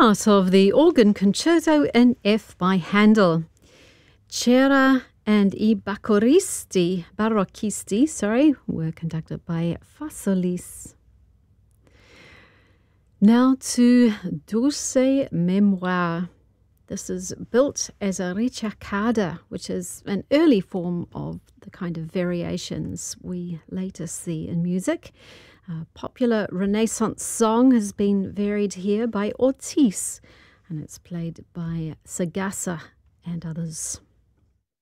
part of the organ concerto in F by Handel. Cera and I Barocchisti, were conducted by Fasolis. Now to Dulce Memoire. This is built as a ricercata, which is an early form of the kind of variations we later see in music. A popular Renaissance song has been varied here by Ortiz, and it's played by Sagassa and others.